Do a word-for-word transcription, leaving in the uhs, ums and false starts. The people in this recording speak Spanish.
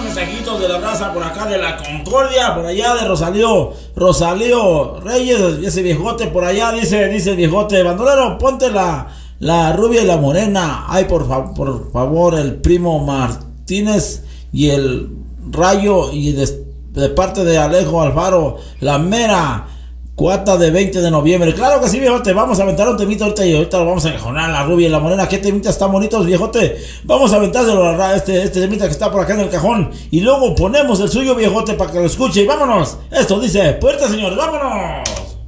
mensajitos de la raza por acá de la Concordia, por allá de Rosalío, Rosalío Reyes, ese viejote por allá, dice, dice el viejote, bandolero, ponte la, la rubia y la morena. Ay, por, fa, por favor, el primo Martínez y el Rayo, y de, de parte de Alejo Alfaro, la mera cuata de veinte de noviembre. Claro que sí, viejote. Vamos a aventar un temita ahorita y ahorita lo vamos a encajonar, la rubia y la morena. ¿Qué temita están bonitos, viejote? Vamos a aventárselo a este, este temita que está por acá en el cajón. Y luego ponemos el suyo, viejote, para que lo escuche. Y vámonos. Esto dice, puerta, señores, vámonos.